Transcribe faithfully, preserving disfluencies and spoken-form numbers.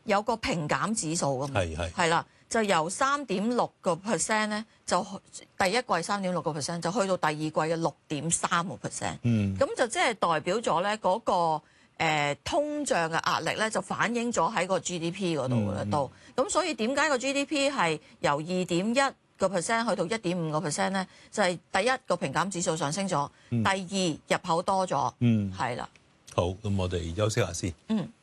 有個平減指數㗎嘛， 係係係啦，就由三點六個 percent 咧，就第一季三點六個 percent 就去到第二季嘅六點三個 percent， 嗯， 咁就即係代表咗咧嗰個。誒、呃、通脹嘅壓力咧就反映咗喺個 G D P 嗰度嘅都，咁、嗯、所以點解個 G D P 係由二點一個 percent 去到一點五個 percent 咧？就係、是、第一個平減指數上升咗，嗯、第二入口多咗，嗯，係啦。 好，咁我哋休息下先。嗯。